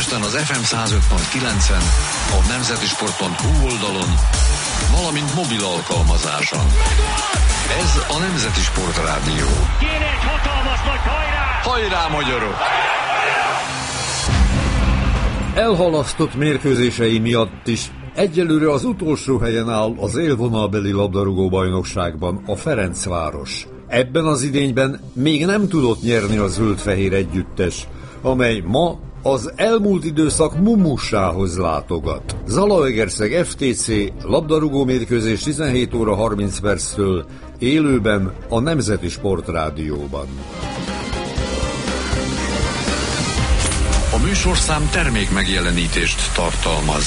Budapesten az FM 105.9-en, a nemzetisport.hu oldalon, valamint mobil alkalmazáson. Ez a Nemzeti Sport Rádió. Kéne egy hatalmas nagy hajrá! Hajrá, magyarok! Elhalasztott mérkőzései miatt is egyelőre az utolsó helyen áll az élvonalbeli labdarúgó bajnokságban a Ferencváros. Ebben az idényben még nem tudott nyerni a zöld-fehér együttes, amely ma az elmúlt időszak mumussához látogat. Zalaegerszeg FTC labdarúgó mérkőzés 17 óra 30 perctől élőben a Nemzeti Sport Rádióban. A műsorszám termék megjelenítést tartalmaz.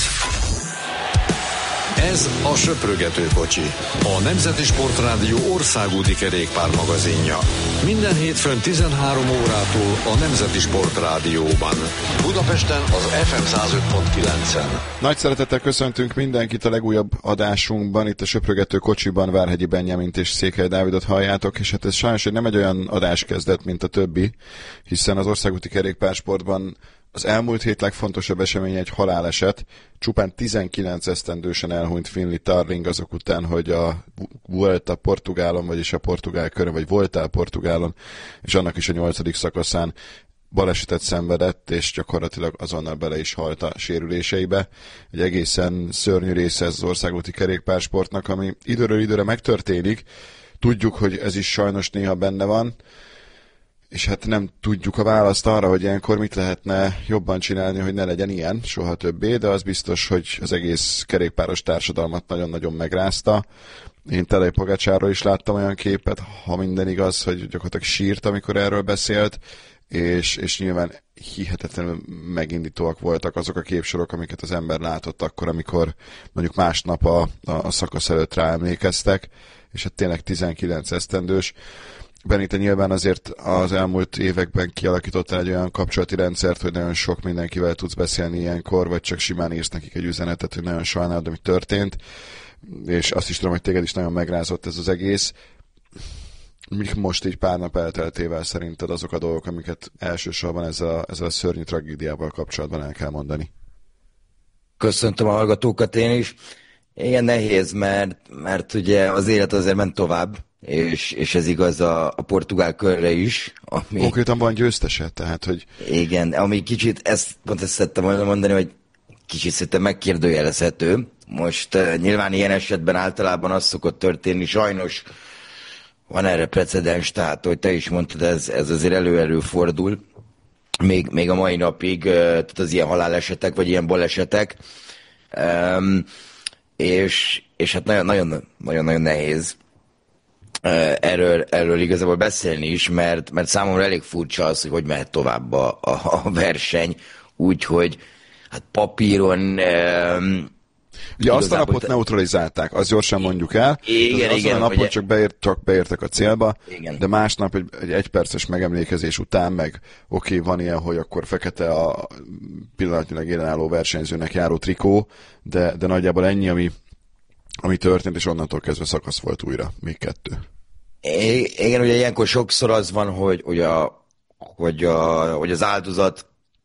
Ez a Söprögető kocsi, a Nemzeti Sport Rádió országúti kerékpármagazinja. Minden hétfőn 13 órától a Nemzeti Sport Rádióban. Budapesten az FM 105.9-en. Nagy szeretettel köszöntünk mindenkit a legújabb adásunkban, itt a Söprögető kocsiban Várhegyi Benjamint és Székely Dávidot halljátok, és hát ez sajnos nem egy olyan adáskezdet, mint a többi, hiszen az országúti kerékpársportban az elmúlt hét legfontosabb eseménye egy haláleset. Csupán 19 esztendősen elhunyt Finlay Tarling azok után, hogy a Vuelta Portugálon, vagyis a portugál körön, vagy voltál Portugálon, és annak is a 8. szakaszán balesetet szenvedett, és gyakorlatilag azonnal bele is halt a sérüléseibe. Egy egészen szörnyű része ez az országúti kerékpársportnak, ami időről időre megtörténik. Tudjuk, hogy ez is sajnos néha benne van, és hát nem tudjuk a választ arra, hogy ilyenkor mit lehetne jobban csinálni, hogy ne legyen ilyen soha többé, de az biztos, hogy az egész kerékpáros társadalmat nagyon-nagyon megrázta. Én Tadej Pogačarról is láttam olyan képet, ha minden igaz, hogy gyakorlatilag sírt, amikor erről beszélt, és nyilván hihetetlenül megindítóak voltak azok a képsorok, amiket az ember látott akkor, amikor mondjuk másnap a szakasz előtt ráemlékeztek, és hát tényleg 19 esztendős. Benni, te nyilván azért az elmúlt években kialakítottál egy olyan kapcsolati rendszert, hogy nagyon sok mindenkivel tudsz beszélni ilyenkor, vagy csak simán írsz nekik egy üzenetet, hogy nagyon sajnálod, ami történt, és azt is tudom, hogy téged is nagyon megrázott ez az egész. Mik most így pár nap elteltével szerinted azok a dolgok, amiket elsősorban ezzel a szörnyű tragédiával kapcsolatban el kell mondani? Köszöntöm a hallgatókat én is. Igen, nehéz, mert ugye az élet azért ment tovább, és ez igaz a portugál körre is. Ami... Konkrétan van győztese, tehát, hogy... Igen, ami kicsit, pont ezt szerettem mondani, hogy kicsit szerintem megkérdőjelezhető. Most nyilván ilyen esetben általában az szokott történni, sajnos van erre precedens, tehát, hogy te is mondtad, ez azért előfordul. Még a mai napig, tehát az ilyen halálesetek, vagy ilyen balesetek. És hát nagyon nehéz erről igazából beszélni is, mert számomra elég furcsa az, hogy mehet tovább a verseny, úgyhogy hát papíron... Ugye azt a napot neutralizálták, azt gyorsan mondjuk el. Igen, azon a napon ugye... csak beértek a célba, igen. De másnap egy egyperces megemlékezés után meg van ilyen, hogy akkor fekete a pillanatnyilag élenálló versenyzőnek járó trikó, de nagyjából ennyi, ami történt, és onnantól kezdve szakasz volt újra, még 2. Igen, ugye ilyenkor sokszor az van, hogy az áldozat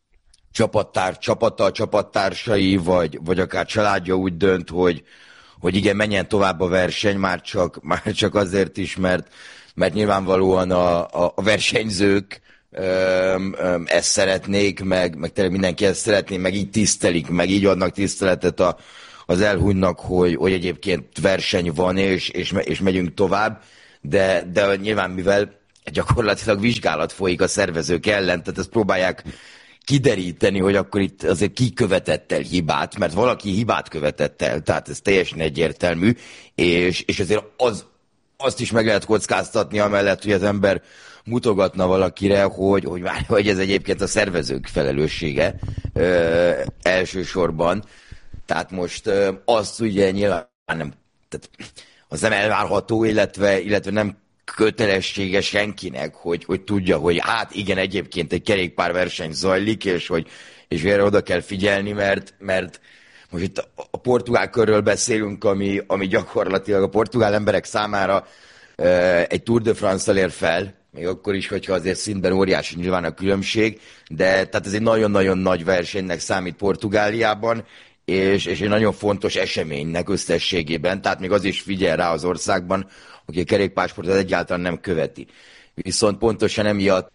csapattársai, vagy akár családja úgy dönt, hogy igen, menjen tovább a verseny, már csak azért is, mert nyilvánvalóan a versenyzők ezt szeretnék, meg tényleg mindenki ezt szeretné, meg így tisztelik, meg így adnak tiszteletet az elhunytnak, hogy egyébként verseny van, és megyünk tovább, de nyilván mivel gyakorlatilag vizsgálat folyik a szervezők ellen, tehát ezt próbálják kideríteni, hogy akkor itt azért ki követett el hibát, mert valaki hibát követett el, tehát ez teljesen egyértelmű, és azért azt is meg lehet kockáztatni, amellett, hogy az ember mutogatna valakire, hogy ez egyébként a szervezők felelőssége elsősorban. Tehát most azt ugye nyilván nem, tehát az nem elvárható, illetve nem kötelessége senkinek, hogy tudja, hogy hát igen, egyébként egy kerékpárverseny zajlik, és erre oda kell figyelni, mert most itt a portugál körről beszélünk, ami gyakorlatilag a portugál emberek számára egy Tour de France-szal ér fel, még akkor is, hogyha azért szintben óriási nyilván a különbség, de tehát ez egy nagyon-nagyon nagy versenynek számít Portugáliában, és egy nagyon fontos eseménynek összességében, tehát még az is figyel rá az országban, aki a kerékpársportot egyáltalán nem követi. Viszont pontosan emiatt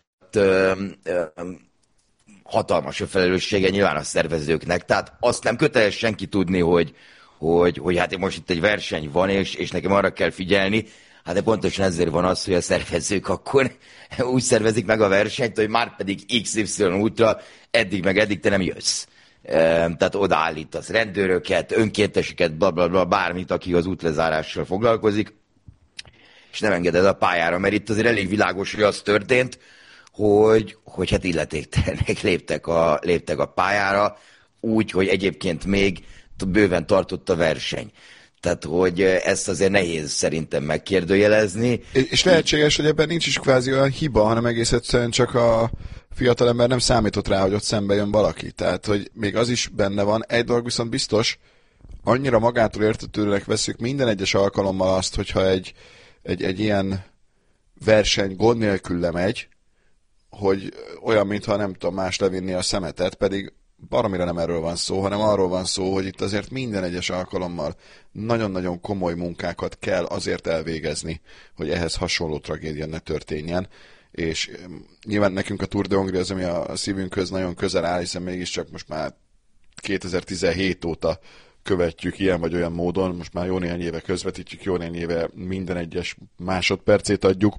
hatalmas a felelőssége nyilván a szervezőknek, tehát azt nem köteles senki tudni, hogy hát most itt egy verseny van, és nekem arra kell figyelni, hát de pontosan ezért van az, hogy a szervezők akkor úgy szervezik meg a versenyt, hogy már pedig XY útra eddig te nem jössz. Tehát odaállítasz rendőröket, önkénteseket, blablabla, bármit, aki az útlezárással foglalkozik, és nem engeded a pályára, mert itt azért elég világos, hogy az történt, hogy hát illetéktelenek léptek a pályára, úgy, hogy egyébként még bőven tartott a verseny. Tehát, hogy ezt azért nehéz szerintem megkérdőjelezni. És lehetséges, hogy ebben nincs is kvázi olyan hiba, hanem egész egyszerűen csak a fiatalember nem számított rá, hogy ott szembe jön valaki. Tehát, hogy még az is benne van. Egy dolog viszont biztos, annyira magától értetődőnek veszük minden egyes alkalommal azt, hogyha egy ilyen verseny gond nélkül lemegy, hogy olyan, mintha nem tudom más levinni a szemetet, pedig baromira nem erről van szó, hanem arról van szó, hogy itt azért minden egyes alkalommal nagyon-nagyon komoly munkákat kell azért elvégezni, hogy ehhez hasonló tragédia ne történjen, és nyilván nekünk a Tour de Hongrie az, ami a szívünkhöz nagyon közel áll, hiszen mégiscsak most már 2017 óta követjük ilyen vagy olyan módon, most már jó néhány éve közvetítjük, jó néhány éve minden egyes másodpercét adjuk,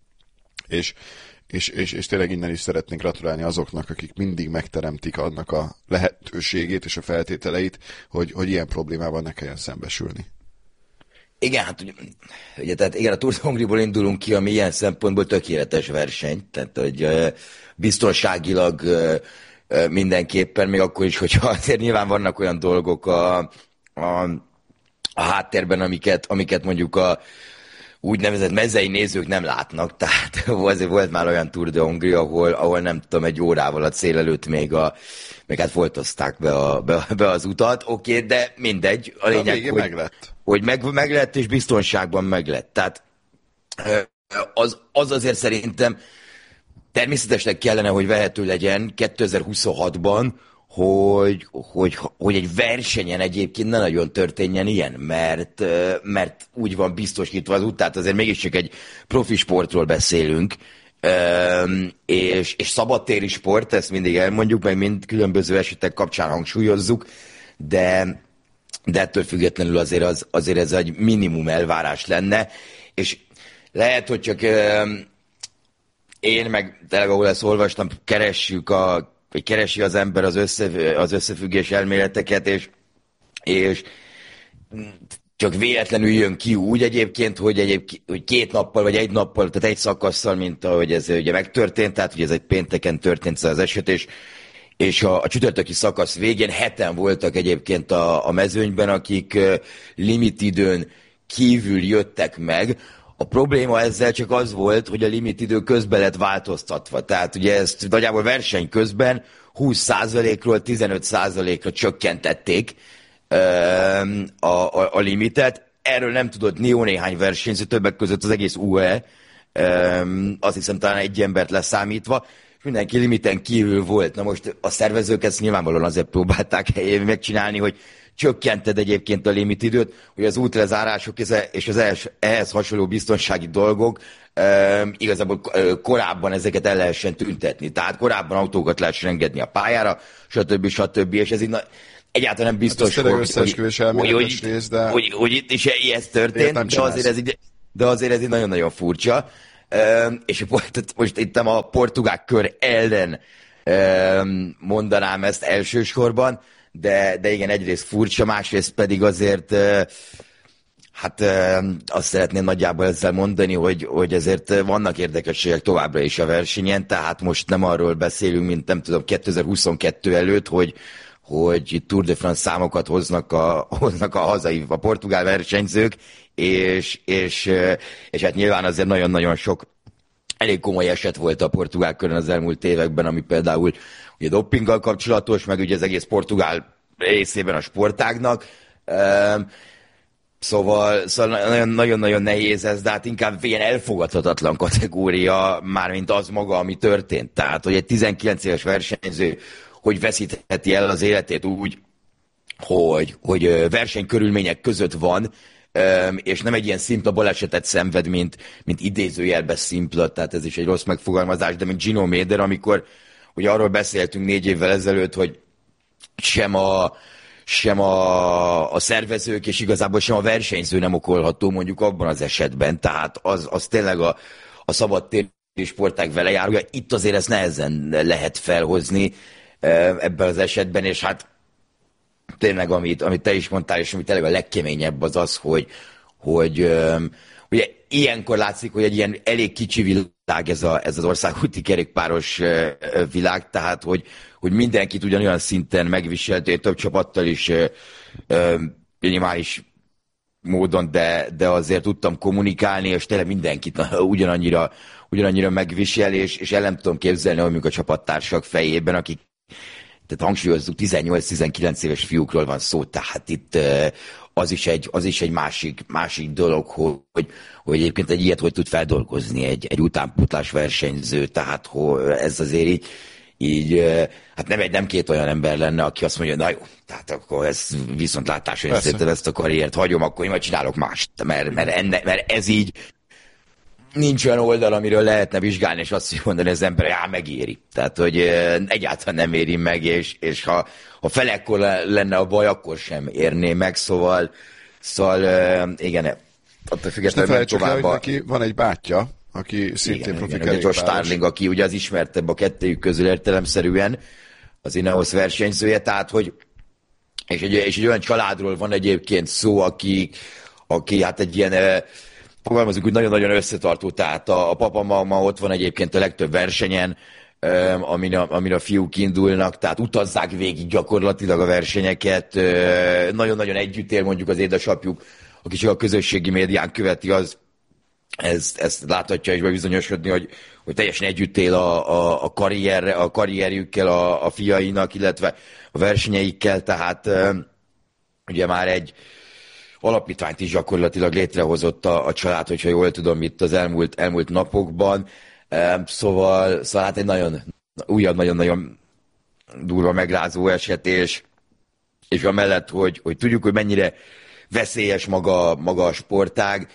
és tényleg innen is szeretnénk gratulálni azoknak, akik mindig megteremtik annak a lehetőségét és a feltételeit, hogy ilyen problémával ne kelljen szembesülni. Igen, hát ugye, tehát igen, a Tour de Hongrie-ból indulunk ki, ami ilyen szempontból tökéletes verseny, tehát hogy biztonságilag mindenképpen, még akkor is, hogyha azért nyilván vannak olyan dolgok a háttérben, amiket mondjuk a úgynevezett mezei nézők nem látnak, tehát azért volt már olyan Tour de Hongrie, ahol nem tudom, egy órával a cél előtt még hát foltozták be az utat, oké, de mindegy, a lényeg, hogy meg lett, és biztonságban meg lett. Tehát az azért szerintem természetesnek kellene, hogy vehető legyen 2026-ban, hogy egy versenyen egyébként ne nagyon történjen ilyen, mert úgy van biztosítva az út, tehát azért mégiscsak egy profi sportról beszélünk, és szabadtéri sport, ezt mindig elmondjuk, meg mind különböző esetek kapcsán hangsúlyozzuk, de ettől függetlenül azért ez egy minimum elvárás lenne, és lehet, hogy csak én meg tényleg, ahol ezt olvastam, keresi az ember az összefüggés elméleteket, és csak véletlenül jön ki úgy egyébként, hogy 2 nappal vagy 1 nappal, tehát egy szakasszal, mint ahogy ez ugye megtörtént, tehát ugye ez egy pénteken történt az eset, és a csütörtöki szakasz végén 7-en voltak egyébként a mezőnyben, akik limitidőn kívül jöttek meg. A probléma ezzel csak az volt, hogy a limitidő közben lett változtatva. Tehát ugye ezt nagyjából verseny közben 20%-ról 15%-ra csökkentették a limitet. Erről nem tudott jó néhány versenyző, többek között az egész UE, azt hiszem talán egy embert leszámítva, és mindenki limiten kívül volt. Na most a szervezők ezt nyilvánvalóan azért próbálták megcsinálni, hogy csökkented egyébként a limitidőt, hogy az útlezárások és az ehhez hasonló biztonsági dolgok igazából korábban ezeket el lehessen tüntetni. Tehát korábban autókat lehessen engedni a pályára, stb. És ez így egyáltalán nem biztos, hát hogy itt is ez történt, de azért ez így nagyon-nagyon furcsa. És most itt a portugál kör ellen mondanám ezt elsősorban, de igen, egyrészt furcsa, másrészt pedig azért azt szeretném nagyjából ezzel mondani, hogy ezért vannak érdekességek továbbra is a versenyen, tehát most nem arról beszélünk, mint nem tudom, 2022 előtt, hogy Tour de France számokat hoznak a portugál versenyzők, és hát nyilván azért nagyon-nagyon sok elég komoly eset volt a portugál körön az elmúlt években, ami például ugye dopinggal kapcsolatos, meg ugye az egész portugál részében a sportágnak. Szóval nagyon-nagyon nehéz ez, de hát inkább ilyen elfogadhatatlan kategória, mármint az maga, ami történt. Tehát, hogy egy 19 éves versenyző, hogy veszítheti el az életét úgy, hogy versenykörülmények között van, és nem egy ilyen szimpla balesetet szenved, mint idézőjelben szimpla, tehát ez is egy rossz megfogalmazás, de mint Gino Mäder, amikor ugye arról beszéltünk 4 évvel ezelőtt, hogy sem a szervezők, és igazából sem a versenyző nem okolható mondjuk abban az esetben, tehát az tényleg a szabadtéri sportág vele járója. Itt azért ezt nehezen lehet felhozni ebben az esetben, és hát tényleg, amit te is mondtál, és ami tényleg a legkeményebb az, hogy ugye ilyenkor látszik, hogy egy ilyen elég kicsi világ ez az országúti kerékpáros világ, tehát hogy mindenkit ugyanolyan szinten megviselt, több csapattal is minimális módon, de azért tudtam kommunikálni, és tényleg mindenkit ugyanannyira megvisel, és el nem tudom képzelni, hogy mondjuk a csapattársak fejében, akik, tehát hangsúlyozzuk, 18-19 éves fiúkról van szó, tehát itt az is egy másik dolog, hogy egyébként egy ilyet hogy tud feldolgozni egy utánpótlás versenyző, tehát hogy ez azért így hát nem 2 olyan ember lenne, aki azt mondja, na jó, tehát akkor ez viszontlátásra én szerintem ezt a karriert hagyom, akkor én majd csinálok mást, mert ez így nincs olyan oldal, amiről lehetne vizsgálni, és azt mondani az ember, megéri. Tehát, hogy egyáltalán nem éri meg, és ha felekkor lenne a baj, akkor sem érné meg, szóval igen, attól függetlenül tovább. Hogy neki van egy bátya, aki szintén profi kerékpáros. Josh Starling, aki ugye az ismertebb a kettőjük közül értelemszerűen, az Ineos versenyzője, tehát, hogy és egy olyan családról van egyébként szó, aki hát egy ilyen fogalmazunk, hogy nagyon-nagyon összetartó, tehát a papa ma ott van egyébként a legtöbb versenyen, amin a fiúk indulnak, tehát utazzák végig gyakorlatilag a versenyeket, nagyon-nagyon együtt él mondjuk az édesapjuk, aki csak a közösségi médián követi, ezt láthatja és bebizonyosodni, hogy teljesen együtt él a karrierjükkel, a fiainak, illetve a versenyeikkel, tehát ugye már egy alapítványt is gyakorlatilag létrehozott a család, hogyha jól tudom, itt az elmúlt napokban. Szóval hát egy újabb nagyon durva megrázó eset, és amellett, hogy tudjuk, hogy mennyire veszélyes maga a sportág,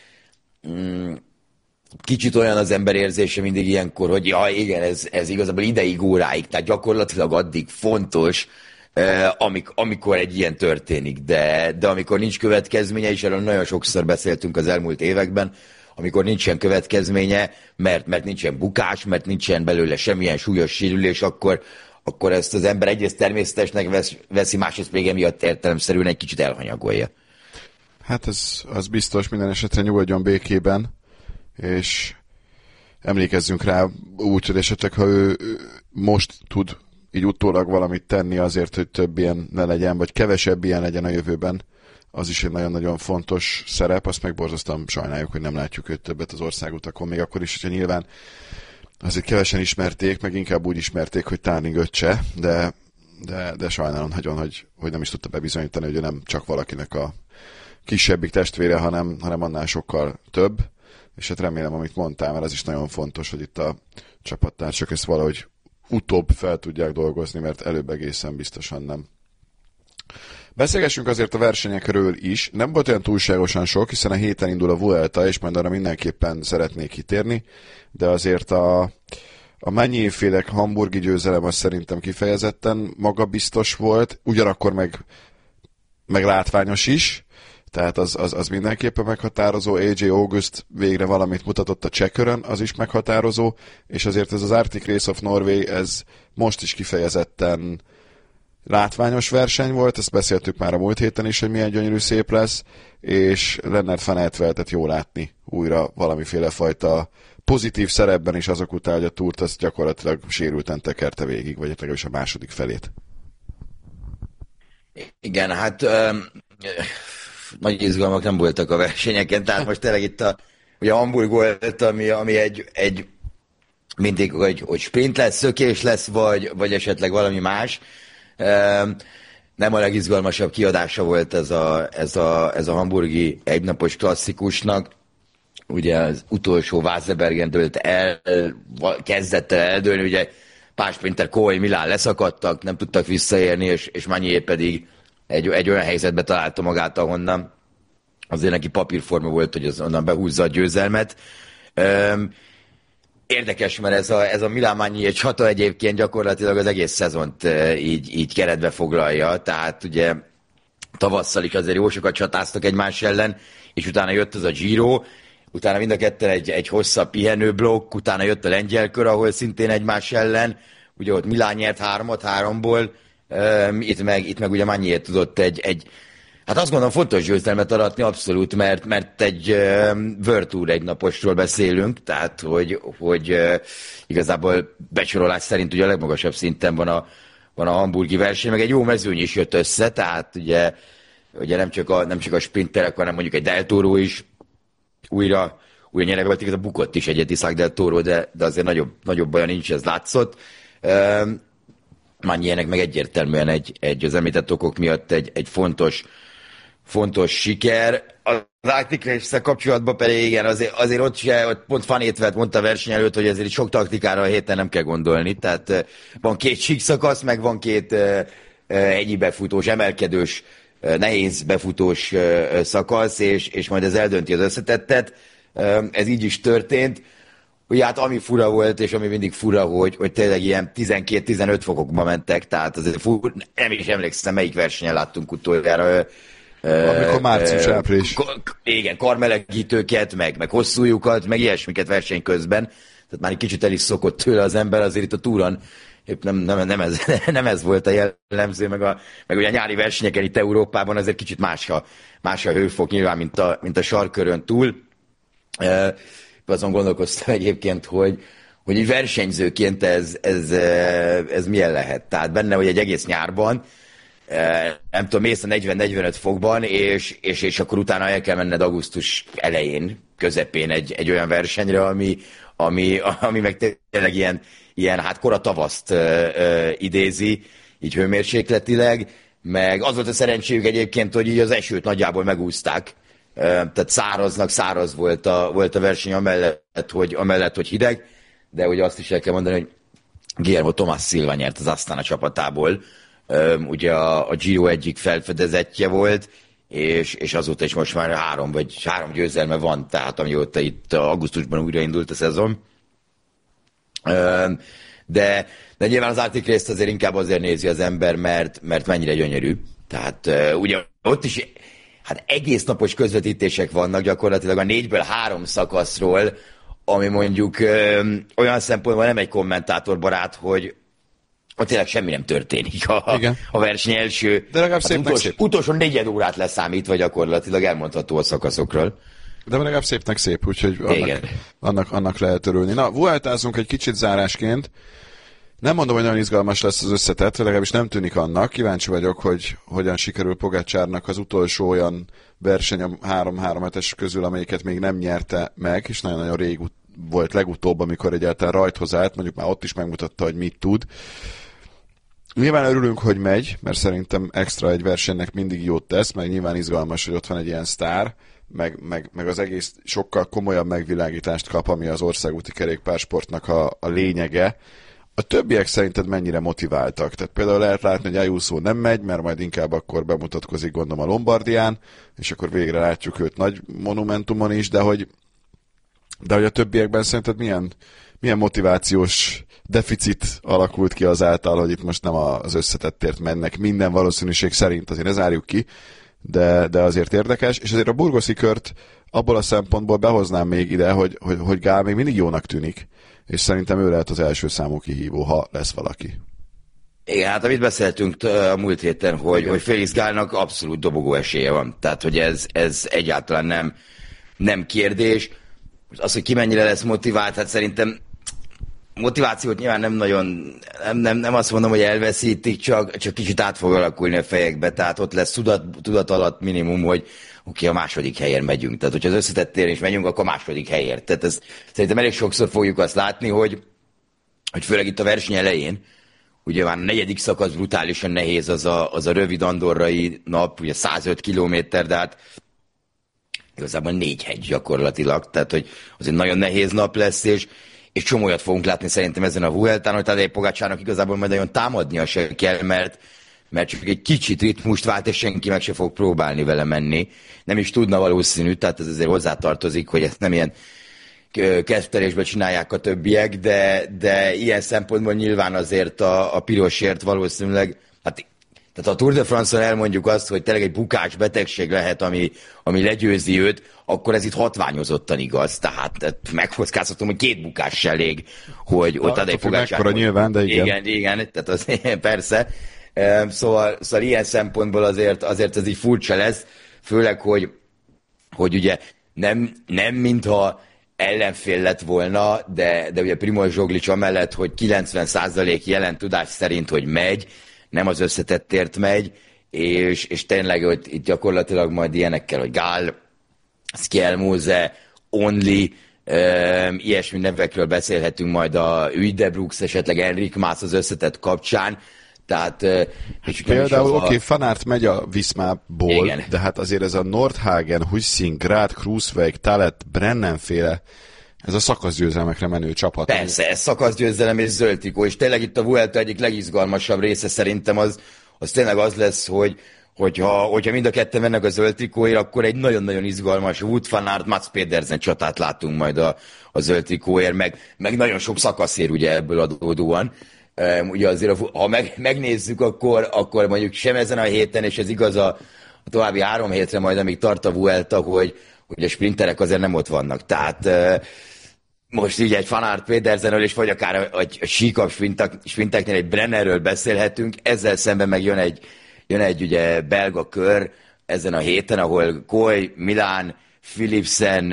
kicsit olyan az ember érzése mindig ilyenkor, hogy igen, ez igazából ideig, óráig, tehát gyakorlatilag addig fontos, amikor egy ilyen történik, de amikor nincs következménye, és erről nagyon sokszor beszéltünk az elmúlt években, amikor nincsen következménye, mert nincsen bukás, mert nincsen belőle semmilyen súlyos sérülés, akkor ezt az ember egyrészt természetesnek veszi, másrészt még emiatt értelemszerűen egy kicsit elhanyagolja. Hát az biztos, minden esetre nyugodjon békében, és emlékezzünk rá úgy, hogy esetleg, ha ő most tud így utólag valamit tenni azért, hogy több ilyen ne legyen, vagy kevesebb ilyen legyen a jövőben, az is egy nagyon-nagyon fontos szerep, azt meg borzasztóan sajnáljuk, hogy nem látjuk őt többet az országutakon, még akkor is, hogyha nyilván azért kevesen ismerték, meg inkább úgy ismerték, hogy Starling öccse, de sajnálom nagyon, hogy nem is tudta bebizonyítani, hogy ő nem csak valakinek a kisebbik testvére, hanem annál sokkal több, és hát remélem, amit mondtál, mert az is nagyon fontos, hogy itt a csapattársak ezt valahogy utóbb fel tudják dolgozni, mert előbb egészen biztosan nem. Beszélgessünk azért a versenyekről is. Nem volt olyan túlságosan sok, hiszen a héten indul a Vuelta, és majd arra mindenképpen szeretnék kitérni, de azért a Mennyi-féle hamburgi győzelem az szerintem kifejezetten magabiztos volt, ugyanakkor meg látványos is, tehát az mindenképpen meghatározó. AJ August végre valamit mutatott a Cseh-körön, az is meghatározó, és azért ez az Arctic Race of Norway, ez most is kifejezetten látványos verseny volt, ezt beszéltük már a múlt héten is, hogy milyen gyönyörű szép lesz, és Lennart van Eytveldet jó látni újra valamiféle fajta pozitív szerepben is azok után, hogy a túrt azt gyakorlatilag sérülten tekerte végig, vagy legalábbis a második felét. Igen, hát nagy izgalmak nem voltak a versenyeken, tehát most tényleg itt ugye Hamburg volt, ami egy mindig, hogy sprint lesz, szökés lesz, vagy esetleg valami más. nem a legizgalmasabb kiadása volt ez a hamburgi egynapos klasszikusnak. Ugye az utolsó Váslebergen dőlt el, kezdett el eldőlni, ugye Pál Sprinter, Kohl, Milán leszakadtak, nem tudtak visszaérni, és Magnier pedig egy olyan helyzetbe találta magát, ahonnan azért neki papírforma volt, hogy az onnan behúzza a győzelmet. Érdekes, mert ez a Milán-Magnier csata egyébként gyakorlatilag az egész szezont így keretbe foglalja, tehát ugye tavasszal is azért jó sokat csatáztak egymás ellen, és utána jött az a Giro, utána mind a ketten egy hosszabb pihenőblokk, utána jött a lengyel kör, ahol szintén egymás ellen, ugye ott Milán nyert 3-3-ból, itt meg ugye Magnier tudott hát azt gondolom fontos győzelmet aratni abszolút, mert egy World Tour egynaposról beszélünk, tehát hogy igazából besorolás szerint ugye a legmagasabb szinten van a hamburgi verseny, meg egy jó mezőny is jött össze, tehát ugye nem csak a sprinterek, hanem mondjuk egy Del Toro is újra nyereg volt, igaz, a bukott is egy Isaac Del Toro, de azért nagyobb baja nincs, ez látszott. Magniernek meg egyértelműen az említett okok miatt egy fontos siker. Az Arctic Race-szel kapcsolatban pedig igen, azért ott pont Van Étvet mondta a verseny előtt, hogy ezért sok taktikára a héten nem kell gondolni. Tehát van 2 síkszakasz, meg van 2 hegyi befutós, emelkedős, nehéz befutós szakasz, és majd ez eldönti az összetettet. Ez így is történt. Ugye hát ami fura volt, és ami mindig fura, hogy tényleg ilyen 12-15 fokokba mentek, tehát azért nem is emlékszem, melyik versenyen láttunk utoljára. Amikor március-április. Igen, karmelegítőket, meg hosszú lyukat, meg ilyesmiket verseny közben. Tehát már egy kicsit el is szokott tőle az ember, azért itt a túron épp nem ez volt a jellemző, meg ugye a nyári versenyeken itt Európában azért kicsit más a hőfok nyilván, mint a sarkkörön túl. Azon gondolkoztam egyébként, hogy így versenyzőként ez milyen lehet. Tehát benne, hogy egy egész nyárban, nem tudom, mész a 40-45 fokban, és akkor utána el kell menned augusztus elején, közepén egy olyan versenyre, ami meg tényleg ilyen hát kora tavaszt idézi, így hőmérsékletileg, meg az volt a szerencséjük egyébként, hogy így az esőt nagyjából megúszták, tehát száraz volt a verseny amellett, hogy hideg, de ugye azt is el kell mondani, hogy Guillermo Tomás Silva nyert az Astana csapatából, ugye a Giro egyik felfedezetje volt, és azóta is most már 3 győzelme van, tehát amióta itt augusztusban újraindult a szezon. De nyilván az Arctic Race-t azért inkább azért nézi az ember, mert mennyire gyönyörű. Tehát ugye ott is hát egész napos közvetítések vannak gyakorlatilag a 4-ből 3 szakaszról, ami mondjuk olyan szempontból nem egy kommentátorbarát, hogy ott tényleg semmi nem történik a verseny első. De legalább szép. Utolsó 4 órát leszámítva gyakorlatilag elmondható a szakaszokról. De legalább szépnek szép, úgyhogy annak lehet örülni. Na, vueltázunk egy kicsit zárásként. Nem mondom, hogy nagyon izgalmas lesz az összetett, legalábbis nem tűnik annak. Kíváncsi vagyok, hogy hogyan sikerül Pogačarnak az utolsó olyan verseny a 3-3-7-es közül, amelyiket még nem nyerte meg, és nagyon-nagyon rég volt legutóbb, amikor egyáltalán rajthoz állt, mondjuk már ott is megmutatta, hogy mit tud. Nyilván örülünk, hogy megy, mert szerintem extra egy versenynek mindig jót tesz, meg nyilván izgalmas, hogy ott van egy ilyen sztár, meg az egész sokkal komolyabb megvilágítást kap, ami az országúti kerékpársportnak a lényege. A többiek szerinted mennyire motiváltak? Tehát például lehet látni, hogy Ayuso nem megy, mert majd inkább akkor bemutatkozik, gondolom, a Lombardián, és akkor végre látjuk őt nagy monumentumon is, de hogy a többiekben szerinted milyen motivációs deficit alakult ki azáltal, hogy itt most nem az összetettért mennek minden valószínűség szerint, azért ne zárjuk ki, de azért érdekes, és azért a burgoszi kört abból a szempontból behoznám még ide, hogy Gál még mindig jónak tűnik, és szerintem ő lehet az első számú kihívó, ha lesz valaki. Igen, hát amit beszéltünk a múlt héten, hogy Félix Gálnak abszolút dobogó esélye van, tehát hogy ez egyáltalán nem kérdés. Az, hogy ki mennyire lesz motivált, hát szerintem motivációt nyilván nem nagyon, nem azt mondom, hogy elveszítik, csak kicsit át fog alakulni a fejekbe, tehát ott lesz tudat alatt minimum, hogy oké, a második helyen megyünk. Tehát, hogyha az összetettéren is megyünk, akkor a második helyért. Tehát ez, szerintem elég sokszor fogjuk azt látni, hogy főleg itt a verseny elején, ugye már a 4. szakasz brutálisan nehéz, az a rövid andorrai nap, ugye 105 kilométer, de hát igazából 4 hegy gyakorlatilag, tehát hogy az egy nagyon nehéz nap lesz, és csomójat fogunk látni szerintem ezen a Vueltán, hogy Tadej Pogačarnak igazából majd nagyon támadnia se kell, mert csak egy kicsit ritmust vált, és senki meg se fog próbálni vele menni. Nem is tudna valószínű, tehát ez azért hozzátartozik, hogy ezt nem ilyen kezdtelésben csinálják a többiek, de ilyen szempontból nyilván azért a pirosért valószínűleg, hát tehát ha a Tour de France-on elmondjuk azt, hogy tényleg egy bukás betegség lehet, ami legyőzi őt, akkor ez itt hatványozottan igaz. Tehát megkockáztatom, hogy 2 bukás se elég, hogy ott ad egy Pogačar. Nyilván, de igen. Igen, tehát az persze. Szóval ilyen szempontból azért ez így furcsa lesz, főleg, hogy ugye nem mintha ellenfél lett volna, de ugye Primož Roglič amellett, hogy 90% jelen tudás szerint, hogy megy, nem az összetettért megy, és tényleg hogy itt gyakorlatilag majd ilyenekkel, hogy Gál, Skjelmose, Only, ilyesmi nevekről beszélhetünk majd a Uijdebrooks, esetleg Enric Mas az összetett kapcsán. Tehát, például Van Aert megy a Vismából, de hát azért ez a Nordhagen, Hussing, Grad, Kruiswijk, Talet, Brennenféle, ez a szakaszgyőzelmekre menő csapat. Persze, ez szakaszgyőzelem és zöld trikó, és tényleg itt a Vuelta egyik legizgalmasabb része szerintem az tényleg az lesz, hogyha mind a ketten mennek a zöld trikóért, akkor egy nagyon-nagyon izgalmas Wout van Aert, Mats Pedersen csatát látunk majd a zöld trikóért, meg nagyon sok szakaszér ugye ebből adódóan. Ugye azért, ha megnézzük, akkor mondjuk sem ezen a héten, és ez igaz a további 3 hétre majd, amíg tart a Vuelta, hogy a sprinterek azért nem ott vannak. Tehát most így egy Van Aert Pedersenről, és vagy akár egy síkabb sprinteknél egy Brennerről beszélhetünk, ezzel szemben meg jön egy ugye belga kör ezen a héten, ahol Koy, Milán, Philipsen,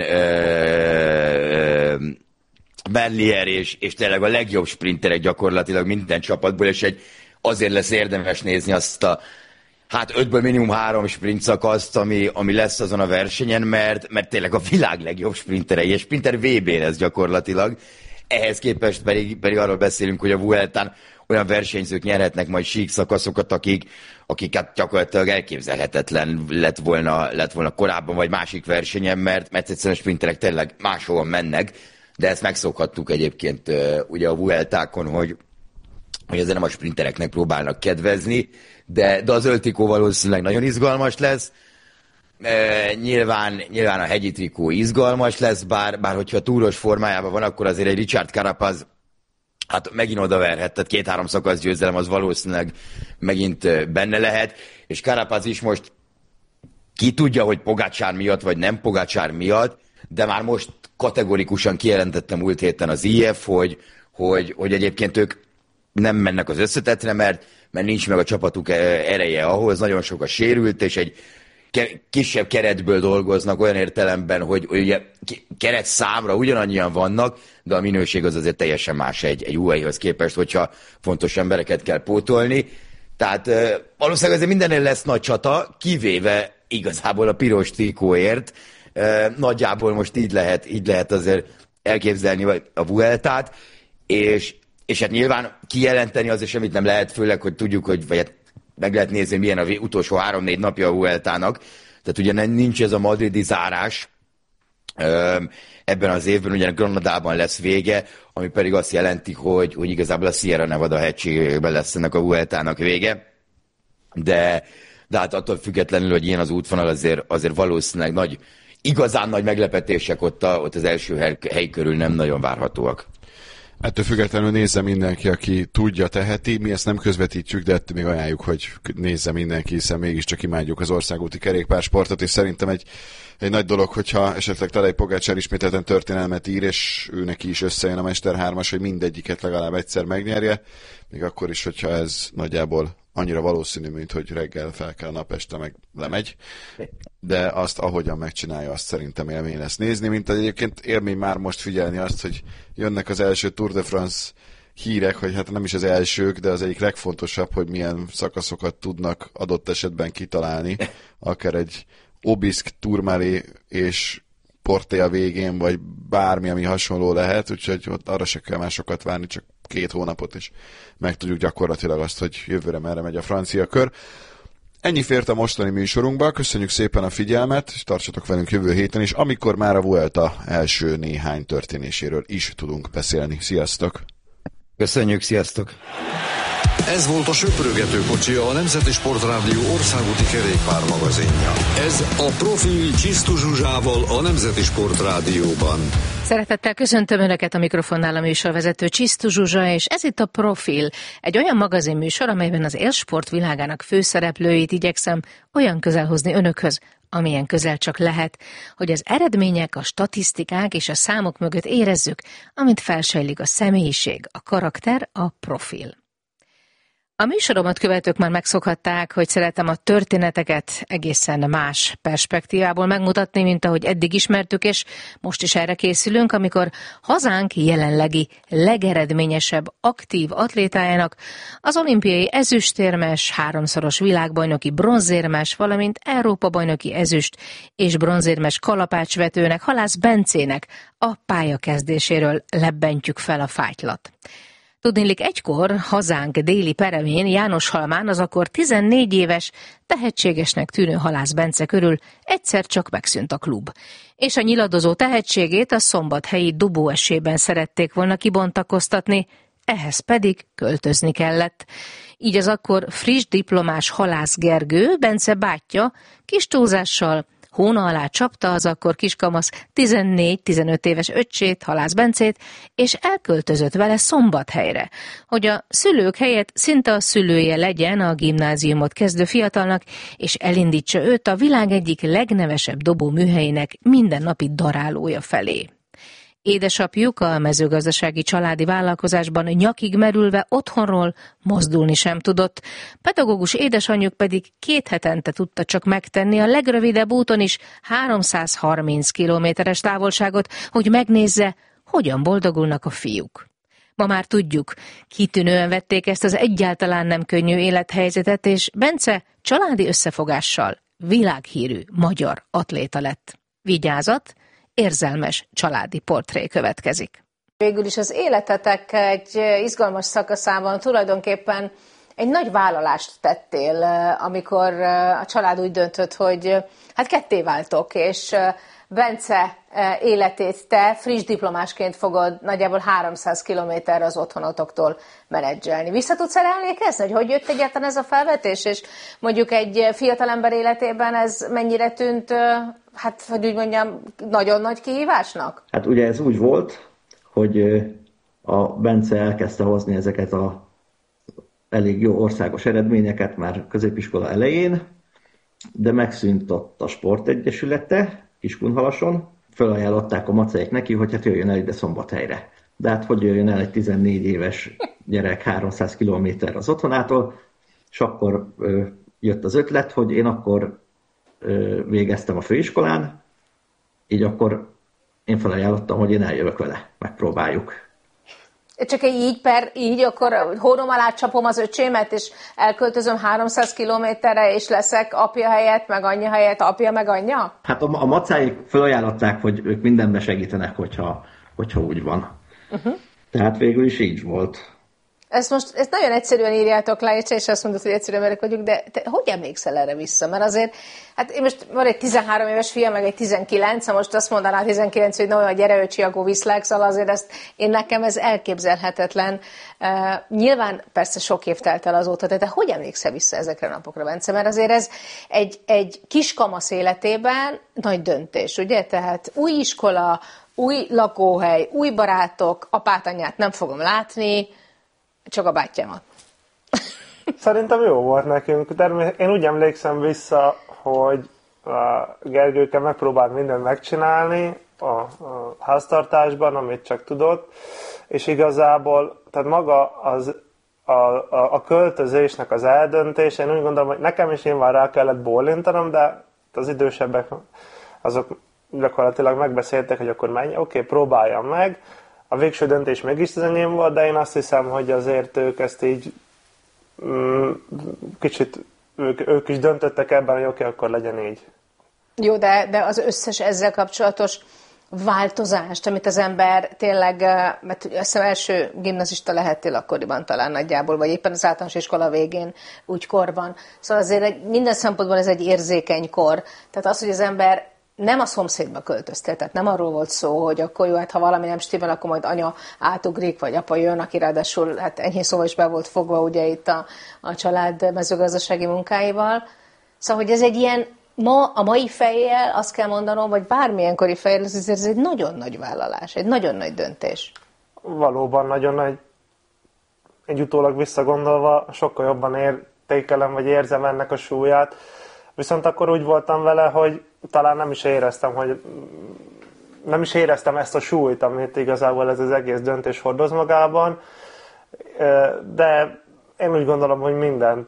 Merlier és tényleg a legjobb sprinterek gyakorlatilag minden csapatból, és azért lesz érdemes nézni azt a 5-ből minimum 3 sprint szakaszt, ami lesz azon a versenyen, mert tényleg a világ legjobb sprinterei, és sprinter VB lesz gyakorlatilag. Ehhez képest pedig arról beszélünk, hogy a Vueltán olyan versenyzők nyerhetnek majd sík szakaszokat, akiket gyakorlatilag elképzelhetetlen lett volna korábban, vagy másik versenyen, mert egyszerűen a sprinterek tényleg máshol mennek, de ezt megszokhattuk egyébként ugye a Vueltákon, hogy ezzel nem a sprintereknek próbálnak kedvezni, de a zöld trikó valószínűleg nagyon izgalmas lesz. Nyilván a hegyi trikó izgalmas lesz, bár hogyha túros formájában van, akkor azért egy Richard Carapaz hát megint odaverhet, tehát 2-3 szakasz győzelem az valószínűleg megint benne lehet, és Carapaz is most ki tudja, hogy Pogačar miatt, vagy nem Pogačar miatt, de már most kategorikusan kijelentettem múlt héten az IF, hogy egyébként ők nem mennek az összetetre, mert nincs meg a csapatuk ereje ahhoz, nagyon sok a sérült, és egy kisebb keretből dolgoznak olyan értelemben, hogy ugye keret számra ugyanannyian vannak, de a minőség az azért teljesen más egy UAE-hoz képest, hogyha fontos embereket kell pótolni. Tehát valószínűleg azért mindennél lesz nagy csata, kivéve igazából a piros trikóért. Nagyjából most így lehet azért elképzelni a Vueltát, és hát nyilván kijelenteni azért semmit nem lehet, főleg, hogy tudjuk, hogy vagy hát meg lehet nézni, milyen az utolsó 3-4 napja a Vueltának. Tehát ugye nincs ez a madridi zárás ebben az évben, ugye Granadában lesz vége, ami pedig azt jelenti, hogy igazából a Sierra Nevada hegységben lesz ennek a Vueltának vége. De hát attól függetlenül, hogy ilyen az útvonal, azért valószínűleg igazán nagy meglepetések ott az első hely körül nem nagyon várhatóak. Ettől függetlenül nézze mindenki, aki tudja, teheti. Mi ezt nem közvetítjük, de ettől még ajánljuk, hogy nézze mindenki, hiszen mégiscsak imádjuk az országúti kerékpársportot, és szerintem egy nagy dolog, hogyha esetleg Tadej Pogačar ismételten történelmet ír, és ő neki is összejön a Mester 3-as, hogy mindegyiket legalább egyszer megnyerje, még akkor is, hogyha ez nagyjából annyira valószínű, mint hogy reggel fel kell napeste, meg lemegy, de azt, ahogyan megcsinálja, azt szerintem élmény lesz nézni, mint egyébként élmény már most figyelni azt, hogy jönnek az első Tour de France hírek, hogy hát nem is az elsők, de az egyik legfontosabb, hogy milyen szakaszokat tudnak adott esetben kitalálni, akár egy Obisk, Tourmalet és Porté a végén, vagy bármi, ami hasonló lehet, úgyhogy ott arra se kell másokat várni, csak 2 hónapot, és megtudjuk gyakorlatilag azt, hogy jövőre merre megy a francia kör. Ennyi fért a mostani műsorunkba, köszönjük szépen a figyelmet, és tartsatok velünk jövő héten is, amikor már a Vuelta első néhány történéséről is tudunk beszélni. Sziasztok! Köszönjük, sziasztok! Ez volt a Söprögető kocsi, a Nemzeti Sportrádió országúti kerékpármagazinja. Ez a Profil Csisztu Zsuzsával a Nemzeti Sportrádióban. Szeretettel köszöntöm Önöket, a mikrofonnál a műsorvezető Csisztu Zsuzsa, és ez itt a Profil, egy olyan magazinműsor, amelyben az élsport világának főszereplőit igyekszem olyan közel hozni Önökhöz, amilyen közel csak lehet, hogy az eredmények, a statisztikák és a számok mögött érezzük, amint felsejlik a személyiség, a karakter, a profil. A műsoromat követők már megszokhatták, hogy szeretem a történeteket egészen más perspektívából megmutatni, mint ahogy eddig ismertük, és most is erre készülünk, amikor hazánk jelenlegi legeredményesebb aktív atlétájának, az olimpiai ezüstérmes, 3-szoros világbajnoki bronzérmes, valamint Európa-bajnoki ezüst és bronzérmes kalapácsvetőnek, Halász Bencének a pályakezdéséről lebbentjük fel a fájtlat. Tudniillik, egykor hazánk déli peremén, Jánoshalmán az akkor 14 éves, tehetségesnek tűnő Halász Bence körül egyszer csak megszűnt a klub. És a nyiladozó tehetségét a szombathelyi Dobóesében szerették volna kibontakoztatni, ehhez pedig költözni kellett. Így az akkor friss diplomás Halász Gergő, Bence bátyja, kis túlzással hóna alá csapta az akkor kiskamasz 14-15 éves öccsét, Halász Bencét, és elköltözött vele Szombathelyre, hogy a szülők helyett szinte a szülője legyen a gimnáziumot kezdő fiatalnak, és elindítsa őt a világ egyik legnevesebb dobóműhelyének mindennapi darálója felé. Édesapjuk a mezőgazdasági családi vállalkozásban nyakig merülve otthonról mozdulni sem tudott, pedagógus édesanyjuk pedig 2 hetente tudta csak megtenni a legrövidebb úton is 330 kilométeres távolságot, hogy megnézze, hogyan boldogulnak a fiúk. Ma már tudjuk, kitűnően vették ezt az egyáltalán nem könnyű élethelyzetet, és Bence családi összefogással világhírű magyar atléta lett. Vigyázat! Érzelmes családi portré következik. Végül is az életetek egy izgalmas szakaszában tulajdonképpen egy nagy vállalást tettél, amikor a család úgy döntött, hogy hát ketté váltok, és Bence életét te friss diplomásként fogod nagyjából 300 kilométerre az otthonotoktól menedzselni. Vissza tudsz erre emlékezni, hogy jött egyáltalán ez a felvetés, és mondjuk egy fiatalember életében ez mennyire tűnt, hát hogy úgy mondjam, nagyon nagy kihívásnak? Hát ugye ez úgy volt, hogy a Bence elkezdte hozni ezeket a elég jó országos eredményeket már középiskola elején, de megszűnt ott a sportegyesülete Kiskunhalason, felajánlották a macáik neki, hogy hát jöjjön el ide Szombathelyre. De hát hogy jöjjön el egy 14 éves gyerek 300 kilométer az otthonától, és akkor jött az ötlet, hogy én akkor végeztem a főiskolán, így akkor én felajánlottam, hogy én eljövök vele, megpróbáljuk. Csak így akkor hónom alá csapom az öcsémet, és elköltözöm 300 kilométerre, és leszek apja helyett, meg anyja helyett, apja meg anyja? Hát a macáik felajánlották, hogy ők mindenben segítenek, hogyha úgy van. Tehát végül is így volt. Ezt nagyon egyszerűen írjátok le, és azt mondod, hogy egyszerűen emberek vagyunk, de te hogy emlékszel erre vissza? Mert azért, hát én most van egy 13 éves fiam, meg egy 19, ha most azt mondaná 19, hogy na, gyere öcsi, akkor viszlek, szóval azért nekem ez elképzelhetetlen. Nyilván persze sok év telt el azóta, de te hogy emlékszel vissza ezekre a napokra, Bence? Mert azért ez egy kiskamasz életében nagy döntés, ugye? Tehát új iskola, új lakóhely, új barátok, apát, anyát nem fogom látni, csak a bátyámat. Szerintem jó volt nekünk. Én úgy emlékszem vissza, hogy Gergőke megpróbált mindent megcsinálni a háztartásban, amit csak tudott, és igazából, tehát maga a költözésnek az eldöntése, én úgy gondolom, hogy nekem is nyilván rá kellett bólintanom, de az idősebbek azok gyakorlatilag megbeszéltek, hogy akkor menj, oké, próbáljam meg. A végső döntés mégis az enyém volt, de én azt hiszem, hogy azért ők ezt így kicsit, ők is döntöttek ebben, hogy oké, akkor legyen így. Jó, de az összes ezzel kapcsolatos változást, amit az ember tényleg, mert azt hiszem első gimnazista lehettél akkoriban talán nagyjából, vagy éppen az általános iskola végén, úgy korban. Szóval azért minden szempontból ez egy érzékeny kor. Tehát az, hogy az ember nem a szomszédba költöztél, tehát nem arról volt szó, hogy akkor jó, hát ha valami nem stimmel, akkor majd anya átugrik, vagy apa jön, aki ráadásul hát enyhén szóval is be volt fogva ugye itt a család mezőgazdasági munkáival. Szóval, hogy ez egy ilyen, a mai fejjel azt kell mondanom, vagy bármilyen kori fejjel, ez egy nagyon nagy vállalás, egy nagyon nagy döntés. Valóban nagyon nagy, egy utólag visszagondolva sokkal jobban értékelem, vagy érzem ennek a súlyát. Viszont akkor úgy voltam vele, hogy talán nem is éreztem ezt a súlyt, amit igazából ez az egész döntés hordoz magában, de én úgy gondolom, hogy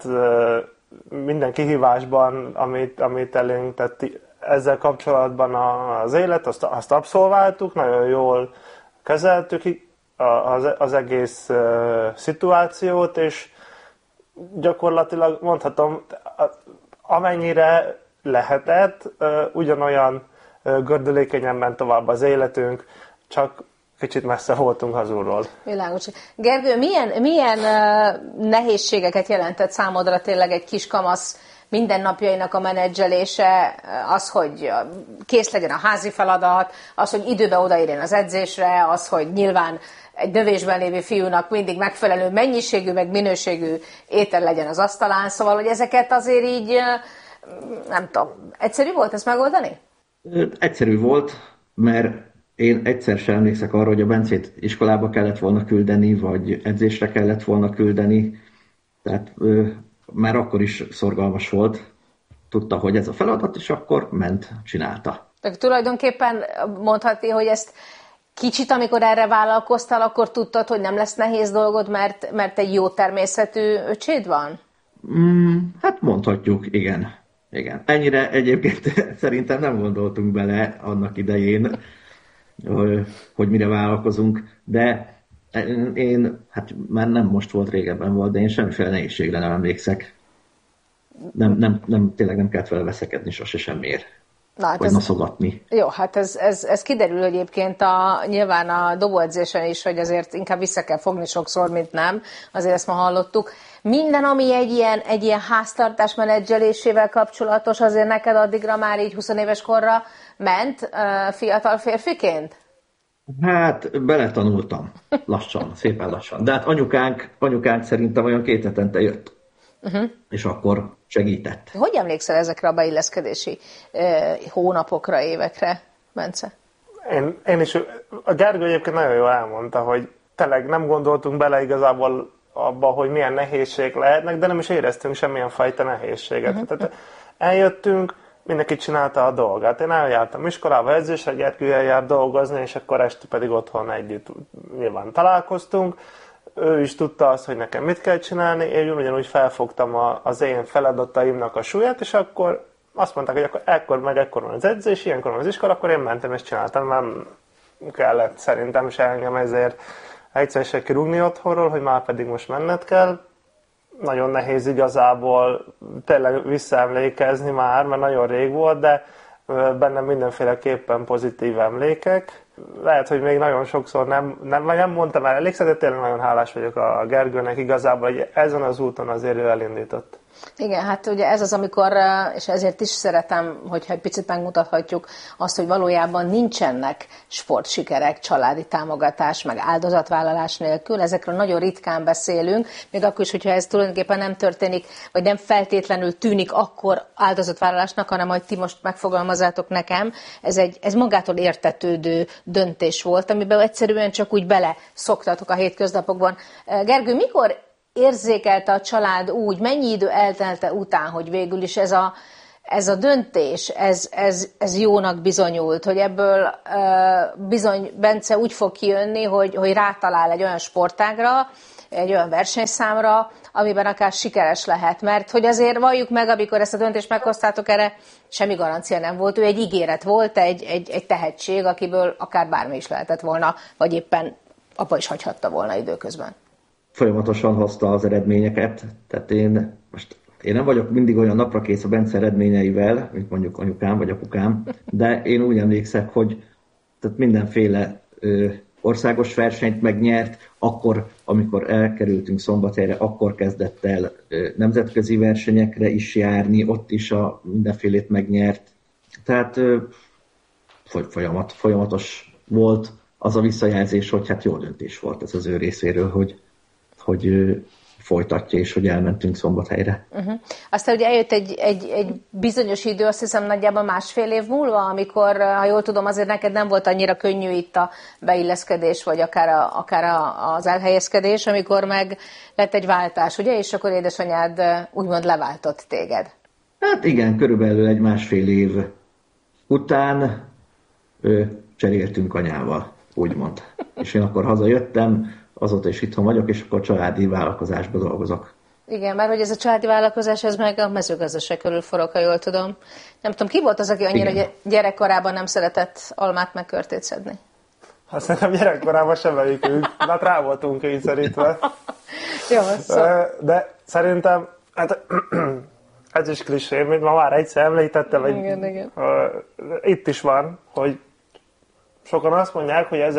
minden kihívásban, amit elénk tett ezzel kapcsolatban az élet, azt abszolváltuk, nagyon jól kezeltük az egész szituációt, és gyakorlatilag mondhatom, amennyire lehetett, ugyanolyan gördülékenyen ment tovább az életünk, csak kicsit messze voltunk hazulról. Világos. Gergő, milyen nehézségeket jelentett számodra tényleg egy kiskamasz mindennapjainak a menedzselése, az, hogy kész legyen a házi feladat, az, hogy időbe odaérjen az edzésre, az, hogy nyilván egy növésben lévő fiúnak mindig megfelelő mennyiségű, meg minőségű étel legyen az asztalán, szóval, hogy ezeket azért így, nem tudom, egyszerű volt ezt megoldani? Egyszerű volt, mert én egyszer sem emlékszek arra, hogy a Bencét iskolába kellett volna küldeni, vagy edzésre kellett volna küldeni, tehát már akkor is szorgalmas volt, tudta, hogy ez a feladat, és akkor ment, csinálta. Tehát tulajdonképpen mondhatni, hogy ezt kicsit, amikor erre vállalkoztál, akkor tudtad, hogy nem lesz nehéz dolgod, mert egy jó természetű öcséd van? Hát mondhatjuk, igen. Igen. Ennyire egyébként szerintem nem gondoltunk bele annak idején, hogy mire vállalkozunk, de én, hát már nem most volt, régebben volt, de én semmiféle nehézségre nem emlékszek. Tényleg nem kellett vele veszekedni sose semmiért. Hát vagy noszogatni. Jó, hát ez kiderül egyébként nyilván a dobóedzésen is, hogy azért inkább vissza kell fogni sokszor, mint nem. Azért ezt ma hallottuk. Minden, ami egy ilyen háztartás menedzselésével kapcsolatos, azért neked addigra már így 20 éves korra ment fiatal férfiként? Hát beletanultam. Lassan, szépen lassan. De hát anyukánk szerintem olyan 2 hetente jött. És akkor segített. Hogy emlékszel ezekre a beilleszkedési hónapokra, évekre, Bence? Én is, a Gergő egyébként nagyon jól elmondta, hogy tényleg nem gondoltunk bele igazából abba, hogy milyen nehézség lehetnek, de nem is éreztünk semmilyen fajta nehézséget. Tehát eljöttünk, mindenki csinálta a dolgát. Én eljártam iskolába edzésre, Gergő eljár dolgozni, és akkor este pedig otthon együtt nyilván találkoztunk. Ő is tudta azt, hogy nekem mit kell csinálni, én ugyanúgy felfogtam az én feladataimnak a súlyát, és akkor azt mondták, hogy akkor ekkor van az edzés, ilyenkor van az iskola, akkor én mentem és csináltam, nem kellett szerintem se engem ezért egyszer se kirúgni otthonról, hogy már pedig most menned kell. Nagyon nehéz igazából tényleg visszaemlékezni már, mert nagyon rég volt, de bennem mindenféleképpen pozitív emlékek. Lehet, hogy még nagyon sokszor nem mondtam el elég, de tényleg nagyon hálás vagyok a Gergőnek igazából, hogy ezen az úton azért ő elindított. Igen, hát ugye ez az, amikor, és ezért is szeretem, hogyha egy picit megmutathatjuk azt, hogy valójában nincsenek sportsikerek, családi támogatás, meg áldozatvállalás nélkül. Ezekről nagyon ritkán beszélünk, még akkor is, hogyha ez tulajdonképpen nem történik, vagy nem feltétlenül tűnik akkor áldozatvállalásnak, hanem hogy ti most megfogalmazzátok nekem. Ez magától értetődő döntés volt, amiben egyszerűen csak úgy bele szoktatok a hétköznapokban. Gergő, mikor érzékelte a család úgy, mennyi idő eltelte után, hogy végül is ez a döntés, ez jónak bizonyult, hogy ebből bizony Bence úgy fog kijönni, hogy rátalál egy olyan sportágra, egy olyan versenyszámra, amiben akár sikeres lehet. Mert hogy azért valljuk meg, amikor ezt a döntést meghoztátok, erre semmi garancia nem volt. Ő egy ígéret volt, egy tehetség, akiből akár bármi is lehetett volna, vagy éppen apa is hagyhatta volna időközben. Folyamatosan hozta az eredményeket, tehát én nem vagyok mindig olyan naprakész a Bence eredményeivel, mint mondjuk anyukám vagy apukám, de én úgy emlékszek, hogy tehát mindenféle országos versenyt megnyert, akkor, amikor elkerültünk Szombathelyre, akkor kezdett el nemzetközi versenyekre is járni, ott is a mindenfélét megnyert. Tehát folyamatos volt az a visszajelzés, hogy hát jó döntés volt ez az ő részéről, hogy folytatja, és hogy elmentünk Szombathelyre. Aztán ugye eljött egy bizonyos idő, azt hiszem nagyjából 1,5 év múlva, amikor, ha jól tudom, azért neked nem volt annyira könnyű itt a beilleszkedés, vagy akár az elhelyezkedés, amikor meg lett egy váltás, ugye? És akkor édesanyád úgymond leváltott téged. Hát igen, körülbelül egy 1,5 év után cseréltünk anyával, úgymond. És én akkor hazajöttem, azóta is itthon vagyok, és akkor családi vállalkozásban dolgozok. Igen, mert hogy ez a családi vállalkozás, ez meg a mezőgazdaság körül forog, ha jól tudom. Nem tudom, ki volt az, aki annyira gyerekkorában nem szeretett almát meg körtét szedni? Hát szerintem gyerekkorában sem melyikünk. Hát rá voltunk kényszerítve. Jó, szóval. De szerintem, hát ez is klisé, mint ma már egyszer említettem, igen. Itt is van, hogy sokan azt mondják, hogy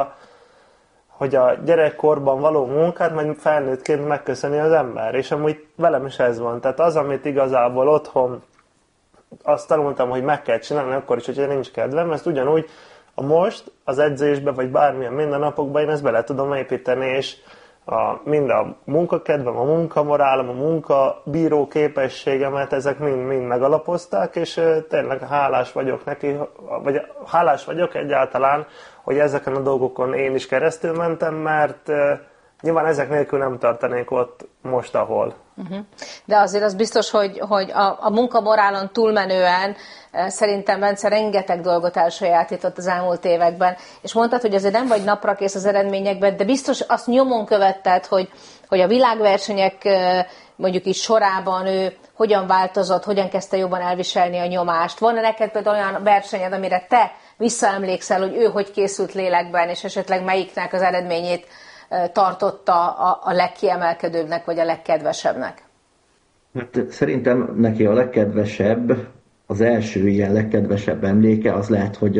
hogy a gyerekkorban való munkát majd felnőttként megköszöni az ember, és amúgy velem is ez van. Tehát az, amit igazából otthon azt tanultam, hogy meg kell csinálni, akkor is, hogyha nincs kedvem, ezt ugyanúgy most az edzésbe, vagy bármilyen mindennapokban én ezt bele tudom építeni, és mind a munkakedvem, a munkamorálom, a munkabíró képességemet, ezek mind megalapozták, és tényleg hálás vagyok neki, vagy hálás vagyok egyáltalán, hogy ezeken a dolgokon én is keresztül mentem, mert nyilván ezek nélkül nem tartanék ott most, ahol. De azért az biztos, hogy a munkamorálon túlmenően szerintem Bence rengeteg dolgot elsajátított az elmúlt években, és mondtad, hogy azért nem vagy napra kész az eredményekben, de biztos azt nyomon követted, hogy a világversenyek mondjuk is sorában ő hogyan változott, hogyan kezdte jobban elviselni a nyomást. Van-e neked például olyan versenyed, amire te visszaemlékszel, hogy ő hogy készült lélekben, és esetleg melyiknek az eredményét tartotta a legkiemelkedőbbnek, vagy a legkedvesebbnek? Hát szerintem neki a legkedvesebb, az első ilyen legkedvesebb emléke az lehet, hogy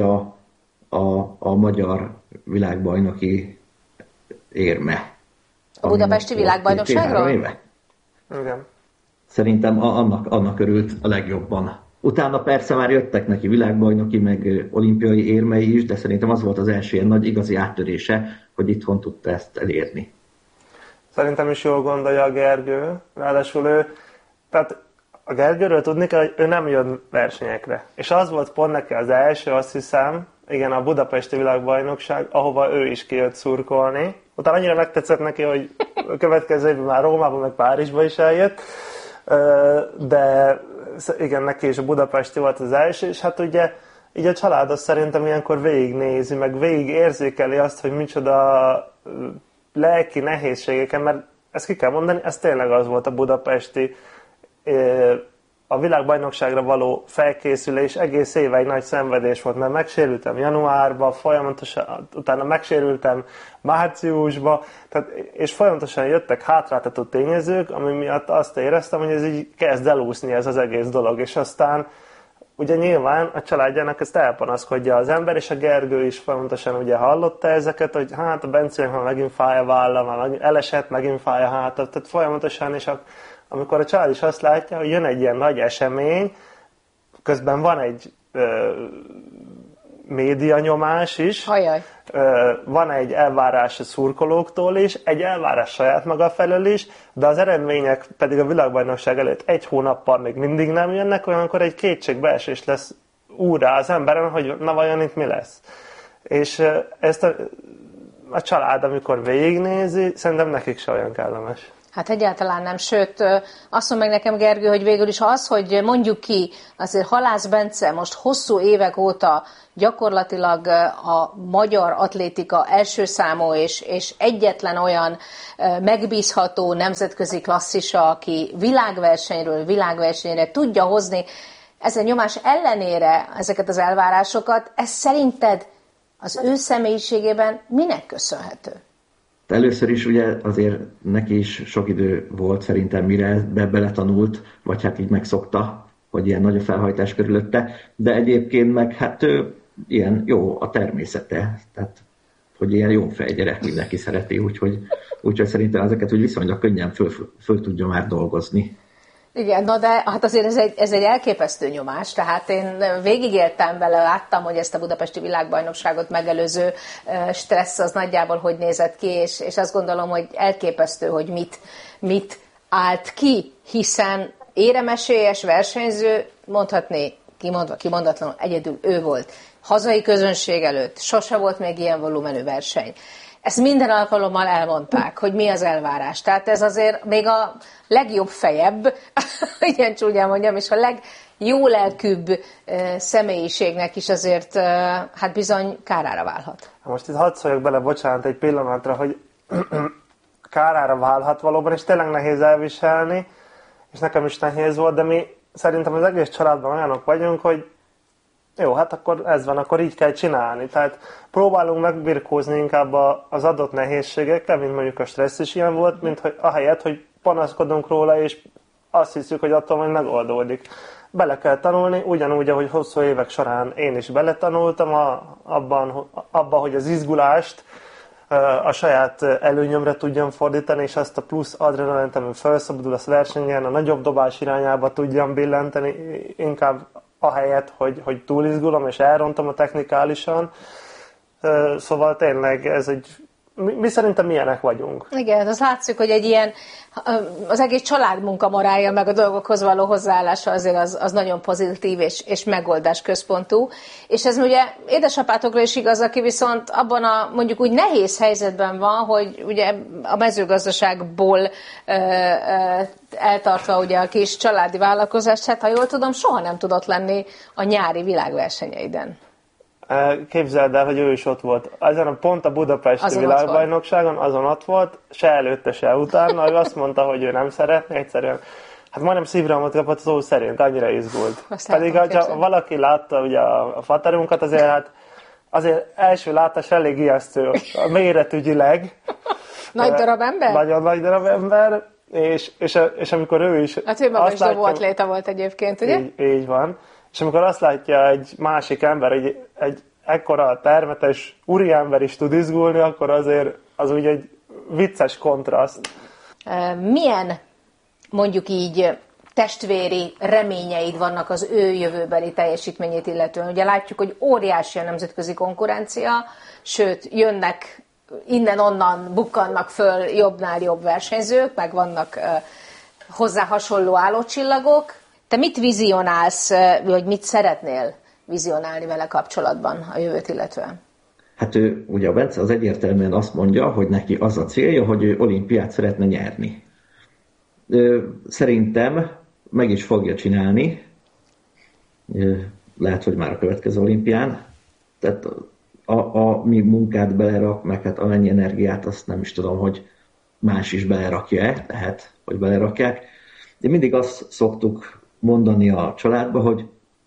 a magyar világbajnoki érme. A budapesti világbajnokságról? Igen. Szerintem annak örült a legjobban. Utána persze már jöttek neki világbajnoki, meg olimpiai érmei is, de szerintem az volt az első ilyen nagy igazi áttörése, hogy itthon tudta ezt elérni. Szerintem is jól gondolja a Gergő. Ráadásul tehát a Gergőről tudni kell, hogy ő nem jön versenyekre. És az volt pont neki az első, azt hiszem, igen, a budapesti világbajnokság, ahova ő is kijött szurkolni. Utána annyira megtetszett neki, hogy a következő évben már Rómában, meg Párizsba is eljött. De igen, neki is a budapesti volt az első, és hát ugye így a család azt szerintem ilyenkor végignézi, meg végig érzékeli azt, hogy micsoda lelki nehézségeken, mert ezt ki kell mondani, ez tényleg az volt a budapesti a világbajnokságra való felkészülés, egész éve egy nagy szenvedés volt, mert megsérültem januárban, folyamatosan, utána megsérültem márciusban, és folyamatosan jöttek hátráltató tényezők, ami miatt azt éreztem, hogy ez így kezd elúszni ez az egész dolog, és aztán ugye nyilván a családjának ezt elpanaszkodja az ember, és a Gergő is folyamatosan ugye hallotta ezeket, hogy hát a Bencének már megint fáj a válla, már elesett, megint fáj a háta, tehát folyamatosan, és amikor a család is azt látja, hogy jön egy ilyen nagy esemény, közben van egy médianyomás is, van egy elvárás a szurkolóktól is, egy elvárás saját maga felől is, de az eredmények pedig a világbajnokság előtt egy hónappal még mindig nem jönnek, olyankor egy kétségbeesés lesz úrrá az emberen, hogy na vajon itt mi lesz. És ezt a család, amikor végignézi, szerintem nekik se olyan kellemes. Hát egyáltalán nem, sőt, azt mondja meg nekem Gergő, hogy végül is az, hogy mondjuk ki, azért Halász Bence most hosszú évek óta gyakorlatilag a magyar atlétika első számú és egyetlen olyan megbízható nemzetközi klasszisa, aki világversenyről világversenyre tudja hozni ezen nyomás ellenére ezeket az elvárásokat, ez szerinted az ő személyiségében minek köszönhető? Először is ugye azért neki is sok idő volt szerintem, mire beletanult, vagy hát így megszokta, hogy ilyen nagy a felhajtás körülötte, de egyébként meg hát ő ilyen jó a természete, tehát hogy ilyen jó fejgyerek, mindenki szereti, úgyhogy szerintem ezeket úgy viszonylag könnyen föl tudja már dolgozni. Igen, na de hát azért ez egy elképesztő nyomás, tehát én végigéltem vele, láttam, hogy ezt a budapesti világbajnokságot megelőző stressz az nagyjából hogy nézett ki, és azt gondolom, hogy elképesztő, hogy mit állt ki, hiszen éremesélyes versenyző, mondhatni, kimondatlanul egyedül ő volt. Hazai közönség előtt sose volt még ilyen volumenű verseny. Ezt minden alkalommal elmondták, hogy mi az elvárás. Tehát ez azért még a legjobb fejebb, ilyen csúnyán mondjam, és a legjó lelkűbb személyiségnek is azért hát bizony kárára válhat. Most itt hadd szóljak bele, bocsánat, egy pillanatra, hogy kárára válhat valóban, és tényleg nehéz elviselni, és nekem is nehéz volt, de mi szerintem az egész családban olyanok vagyunk, hogy jó, hát akkor ez van, akkor így kell csinálni. Tehát próbálunk megbirkózni inkább az adott nehézségekkel, mint mondjuk a stressz is ilyen volt, mint hogy ahelyett, hogy panaszkodunk róla, és azt hiszük, hogy attól majd megoldódik. Bele kell tanulni, ugyanúgy, ahogy hosszú évek során én is beletanultam abban, hogy az izgulást a saját előnyömre tudjam fordítani, és azt a plusz adrenalint, ami felszabadul a versenyen, a nagyobb dobás irányába tudjam billenteni, inkább ahelyett, hogy túlizgulom és elrontom a technikálisan. Szóval tényleg ez mi szerintem milyenek vagyunk. Igen, az látszik, hogy egy ilyen, az egész családmunka morálja meg a dolgokhoz való hozzáállása azért az nagyon pozitív és megoldás központú. És ez ugye édesapátokra is igaz, aki viszont abban a mondjuk úgy nehéz helyzetben van, hogy ugye a mezőgazdaságból eltartva ugye a kis családi vállalkozást, hát ha jól tudom, soha nem tudott lenni a nyári világversenyeiden. Képzeld el, hogy ő is ott volt. Ezen pont a budapesti világbajnokságon, azon ott volt, se előtte, se utána. Ő azt mondta, hogy ő nem szeretné, egyszerűen. Hát majdnem szívrohamot kapott szó szerint, annyira izgult. Pedig, ha valaki látta ugye a faterunkat, azért első látás elég ijesztő méretügyileg. Nagy darab ember? Nagyon nagy darab ember, és amikor ő is... Hát ő maga is dobóatléta volt egyébként, ugye? Így van. És amikor azt látja egy másik ember, egy ekkora termetes úriember is tud izgulni, akkor azért az úgy egy vicces kontraszt. Milyen, mondjuk így, testvéri reményeid vannak az ő jövőbeli teljesítményét illetően? Ugye látjuk, hogy óriási a nemzetközi konkurencia, sőt, jönnek innen-onnan, bukkannak föl jobbnál jobb versenyzők, meg vannak hozzá hasonló állócsillagok. Te mit vizionálsz, vagy mit szeretnél vizionálni vele kapcsolatban a jövőt illetően? Hát ő, ugye a Bence az egyértelműen azt mondja, hogy neki az a célja, hogy ő olimpiát szeretne nyerni. Szerintem meg is fogja csinálni, lehet, hogy már a következő olimpián. Tehát mi munkát belerak, meg hát amennyi energiát, azt nem is tudom, hogy más is belerakja-e, lehet, hogy belerakják. De mindig azt szoktuk mondani a családba,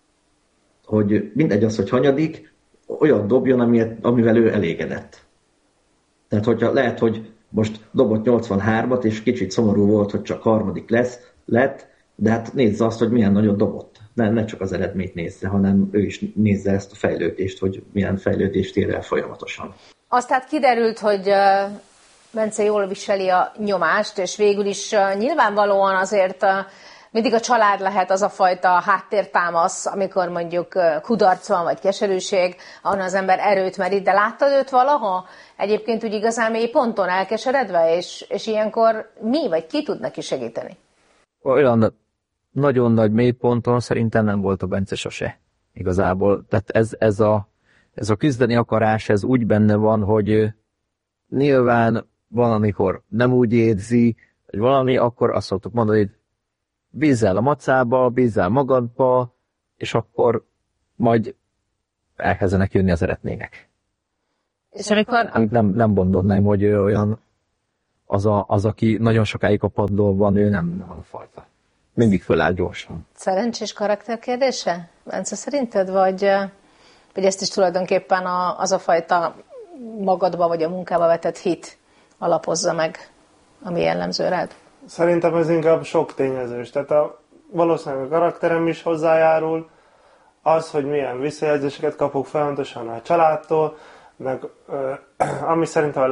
hogy mindegy az, hogy hanyadik, olyan dobjon, amivel ő elégedett. Tehát hogyha lehet, hogy most dobott 83-at, és kicsit szomorú volt, hogy csak harmadik lett, de hát nézze azt, hogy milyen nagyot dobott. Ne csak az eredményt nézze, hanem ő is nézze ezt a fejlődést, hogy milyen fejlődést ér el folyamatosan. Azt tehát kiderült, hogy Bence jól viseli a nyomást, és végül is nyilvánvalóan azért mindig a család lehet az a fajta háttértámasz, amikor mondjuk kudarc van, vagy keserűség, ahonnan az ember erőt merít, de láttad őt valaha egyébként úgy igazán mély ponton elkeseredve, és ilyenkor mi, vagy ki tud neki segíteni? Olyan nagyon nagy mélyponton szerintem nem volt a Bence sose igazából. Tehát ez a küzdeni akarás, ez úgy benne van, hogy nyilván van, amikor nem úgy érzi, hogy valami, akkor azt szoktuk mondani, hogy bízzál a macába, bízzál magadba, és akkor majd elkezdenek jönni az eredmények. És amikor... Nem gondolnám, hogy olyan az, aki nagyon sokáig a padlón van, ő nem a fajta. Mindig föláll gyorsan. Szerencsés karakterkérdése, Bence, szerinted? Vagy ezt is tulajdonképpen az a fajta magadba vagy a munkába vetett hit alapozza meg, ami jellemző rád? Szerintem ez inkább sok tényezős. Tehát valószínűleg a karakterem is hozzájárul, az, hogy milyen visszajelzéseket kapok folyamatosan a családtól, meg ami szerintem a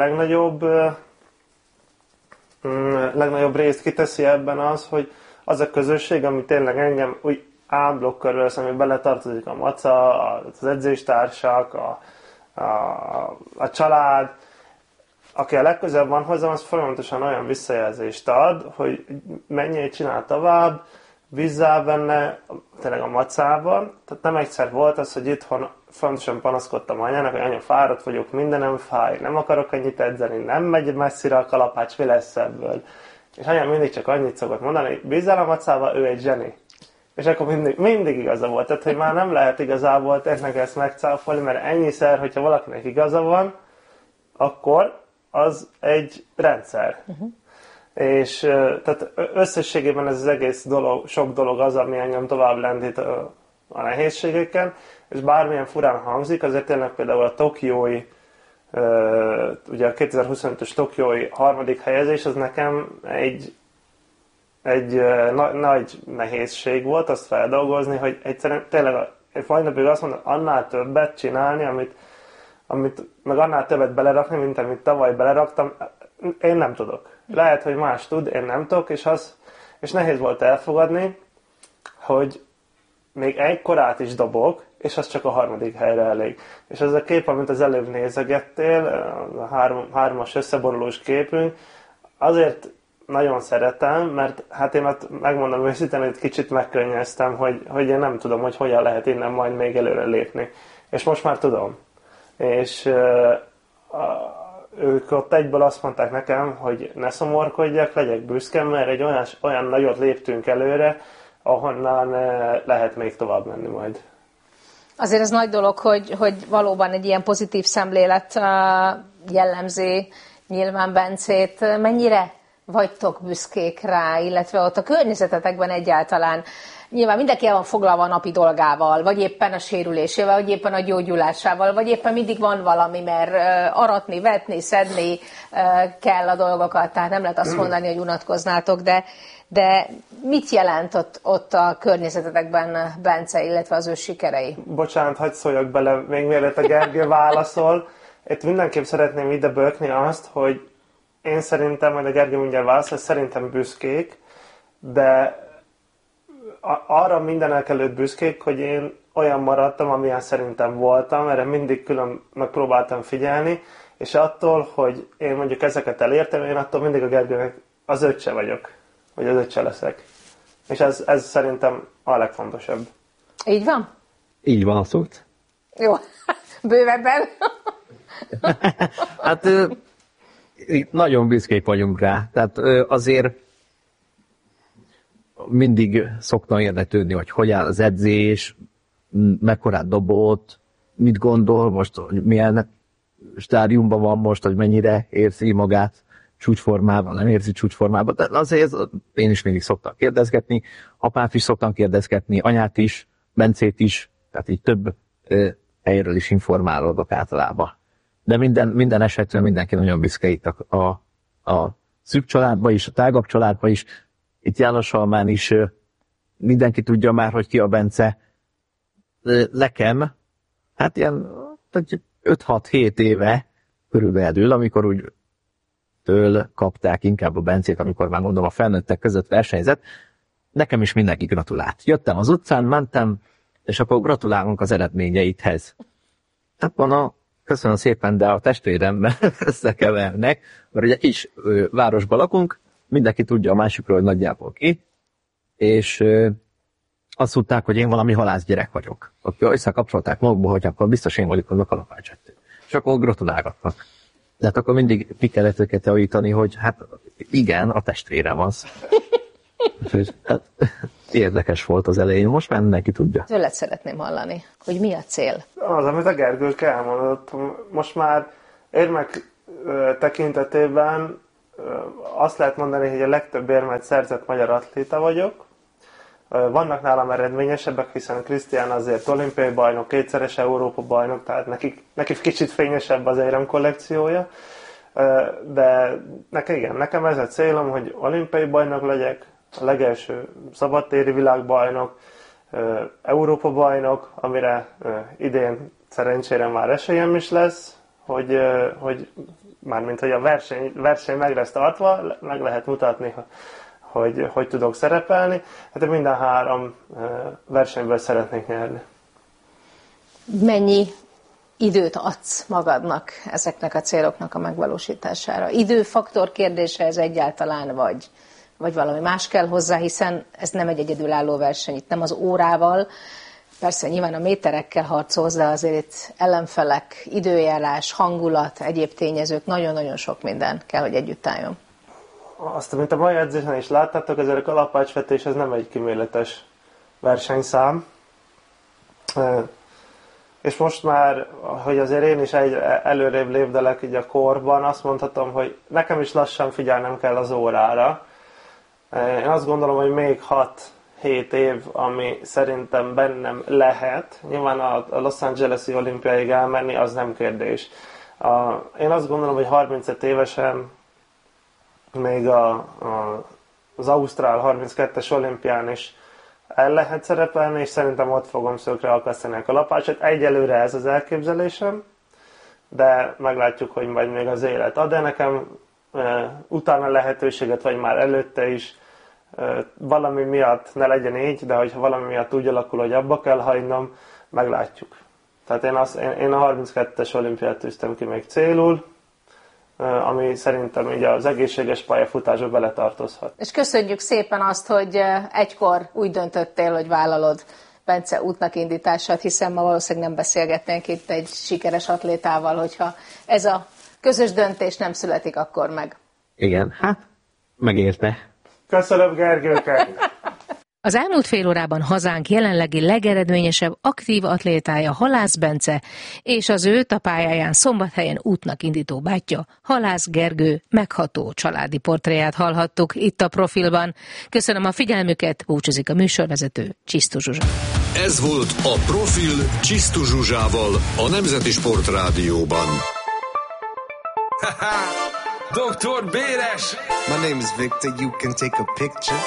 legnagyobb részt kiteszi ebben az, hogy az a közösség, ami tényleg engem úgy ámblokk körül, ami beletartozik a maca, az edzéstársak, a család, aki a legközelebb van hozzám, az folyamatosan olyan visszajelzést ad, hogy menjél, csinál tovább, bízzál benne, tényleg a macában. Tehát nem egyszer volt az, hogy itthon folyamatosan panaszkodtam anyának, hogy anya, fáradt vagyok, mindenem fáj, nem akarok ennyit edzeni, nem megy messzire a kalapács, mi lesz ebből. És anyám mindig csak annyit szokott mondani, hogy bízzál a macába, ő egy zseni. És akkor mindig igaza volt. Tehát, hogy már nem lehet igazából tényleg ezt megcáfolni, mert ennyiszer, hogyha valakinek igaza van, akkor az egy rendszer. És tehát összességében ez az egész dolog, sok dolog az, ami engem tovább lendít a nehézségeken, és bármilyen furán hangzik, azért tényleg például a tokiói, ugye a 2025-ös tokiói harmadik helyezés, az nekem egy nagy nehézség volt azt feldolgozni, hogy egyszerűen tényleg mai napig azt mondom, annál többet csinálni, amit meg annál többet belerakni, mint amit tavaly beleraktam, én nem tudok. Lehet, hogy más tud, én nem tudok, és nehéz volt elfogadni, hogy még egy korát is dobok, és az csak a harmadik helyre elég. És ez a kép, amit az előbb nézegettél, a hármas összeborulós képünk, azért nagyon szeretem, mert hát én ott megmondom őszintén, hogy kicsit megkönnyeztem, hogy én nem tudom, hogy hogyan lehet innen majd még előre lépni. És most már tudom. És ők ott egyből azt mondták nekem, hogy ne szomorkodjak, legyek büszke, mert egy olyan nagyot léptünk előre, ahonnan lehet még tovább menni majd. Azért ez nagy dolog, hogy valóban egy ilyen pozitív szemlélet jellemzi nyilván Bencét. Mennyire vagytok büszkék rá, illetve ott a környezetetekben egyáltalán? Nyilván mindenki el van foglalva a napi dolgával, vagy éppen a sérülésével, vagy éppen a gyógyulásával, vagy éppen mindig van valami, mert aratni, vetni, szedni kell a dolgokat, tehát nem lehet azt mondani, hogy unatkoznátok, de mit jelent ott a környezetetekben Bence, illetve az ő sikerei? Bocsánat, hadd szóljak bele, még mielőtt a Gergő válaszol. Itt mindenképp szeretném ide bökni azt, hogy én szerintem, majd a Gergő mindjárt válaszol, szerintem büszkék, de arra mindenek előtt büszkék, hogy én olyan maradtam, amilyen szerintem voltam, erre mindig külön megpróbáltam figyelni, és attól, hogy én mondjuk ezeket elértem, én attól mindig a Gergőnek az öccse vagyok, vagy az öccse leszek. És ez szerintem a legfontosabb. Így van? Így van, szólt. Jó, bővebben. Hát nagyon büszkék vagyunk rá. Tehát azért mindig szoktam érdeklődni, hogy hogy áll az edzés, mekkorát dobott, mit gondol most, hogy milyen stádiumban van most, hogy mennyire érzi magát csúcsformában, nem érzi csúcsformában. De azért én is mindig szoktam kérdezgetni, apát is szoktam kérdezgetni, anyát is, Bencét is, tehát így több helyről is informálódok általában. De minden esetben mindenki nagyon büszke itt a szűk családban is, a tágabb családban is. Itt Jánosalmán is mindenki tudja már, hogy ki a Bence. Nekem, hát ilyen 5-6-7 éve körülbelül, amikor úgy től kapták inkább a Bencét, amikor már mondom a felnőttek között versenyzett, nekem is mindenki gratulált. Jöttem az utcán, mentem, és akkor gratulálunk az eredményeidhez. Hát van köszönöm szépen, de a testvéremmel összekevernek, mert ugye kis városban lakunk, mindenki tudja a másikról, hogy nagyjából ki, és azt tudták, hogy én valami halászgyerek vagyok. Akkor összekapcsolták magukba, hogy akkor biztos én vagyok az a kalapácsettő. És akkor gratulálgatnak. De hát akkor mindig mi kellett őket javítani, hogy hát igen, a testvérem az. Hát, érdekes volt az elején, most már mindenki tudja. Tőled szeretném hallani, hogy mi a cél? Az, amit a Gergők elmondott, most már érmek tekintetében azt lehet mondani, hogy a legtöbb érmet szerzett magyar atléta vagyok. Vannak nálam eredményesebbek, hiszen Krisztián azért olimpiai bajnok, kétszeres Európa bajnok, tehát neki kicsit fényesebb az érem kollekciója. De nekem ez a célom, hogy olimpiai bajnok legyek, a legelső szabadtéri világbajnok, Európa-bajnok, amire idén szerencsére már esélyem is lesz, hogy mármint, hogy a verseny meg lesz tartva, meg lehet mutatni, hogy tudok szerepelni. Hát minden 3 versenyből szeretnék nyerni. Mennyi időt adsz magadnak ezeknek a céloknak a megvalósítására? Időfaktor kérdése ez egyáltalán, vagy valami más kell hozzá, hiszen ez nem egy egyedülálló verseny, itt nem az órával, persze nyilván a méterekkel harcolsz, de azért itt ellenfelek, időjárás, hangulat, egyéb tényezők, nagyon-nagyon sok minden kell, hogy együtt álljon. Azt, amit a mai edzésen is láttátok, ez a kalapácsvetés, ez nem egy kíméletes versenyszám. És most már, hogy azért én is előrébb lépdelek így a korban, azt mondhatom, hogy nekem is lassan figyelnem kell az órára. Én azt gondolom, hogy még 6-7 év, ami szerintem bennem lehet. Nyilván a Los Angeles-i olimpiáig elmenni, az nem kérdés. Én azt gondolom, hogy 35 évesen még az Ausztrál 32-es olimpián is el lehet szerepelni, és szerintem ott fogom szökre akasztani a kalapácsot. Egyelőre ez az elképzelésem, de meglátjuk, hogy majd még az élet ad, de nekem utána lehetőséget, vagy már előtte is valami miatt, ne legyen így, de hogyha valami miatt úgy alakul, hogy abba kell hagynom, meglátjuk. Tehát én a 32-es olimpiát tűztem ki még célul, ami szerintem így az egészséges pályafutásba beletartozhat. És köszönjük szépen azt, hogy egykor úgy döntöttél, hogy vállalod Bence útnak indítását, hiszen ma valószínűleg nem beszélgetnénk itt egy sikeres atlétával, hogyha ez a közös döntés nem születik akkor meg. Igen, hát megérte. Köszönöm, Gergőket! Az elmúlt fél órában hazánk jelenlegi legeredményesebb aktív atlétája Halász Bence, és az őt a pályáján Szombathelyen útnak indító bátyja, Halász Gergő megható családi portréját hallhattuk itt a Profilban. Köszönöm a figyelmüket, búcsúzik a műsorvezető, Csisztus Zsuzsa. Ez volt a Profil Csisztus Zsuzsával a Nemzeti Sportrádióban. Dr. Béres! My name is Victor, you can take a picture.